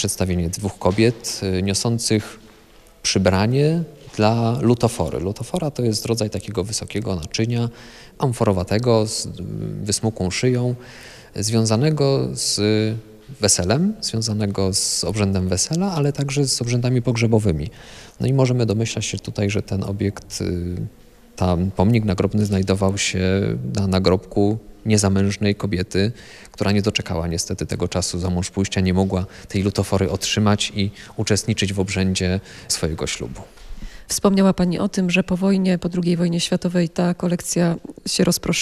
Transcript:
przedstawienie 2 kobiet niosących przybranie dla lutofory. Lutofora to jest rodzaj takiego wysokiego naczynia, amforowatego, z wysmukłą szyją, związanego z weselem, związanego z obrzędem wesela, ale także z obrzędami pogrzebowymi. No i możemy domyślać się tutaj, że ten obiekt, ten pomnik nagrobny znajdował się na nagrobku niezamężnej kobiety, która nie doczekała niestety tego czasu za mąż pójścia, nie mogła tej lutofory otrzymać i uczestniczyć w obrzędzie swojego ślubu. Wspomniała Pani o tym, że po wojnie, po II wojnie światowej ta kolekcja się rozproszyła.